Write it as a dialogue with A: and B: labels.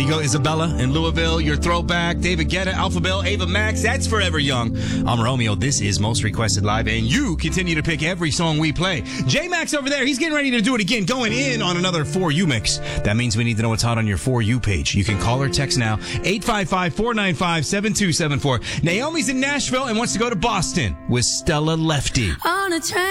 A: you go. Isabella in Louisville, your throwback. David Guetta, Alpha Bill, Ava Max. That's Forever Young. I'm Romeo. This is Most Requested Live, and you continue to pick every song we play. J-Max over there, he's getting ready to do it again, going in on another For You mix. That means we need to know what's hot on your For You page. You can call or text now, 855-495-7274. Naomi's in Nashville and wants to go to Boston with Stella Lefty.
B: On a train.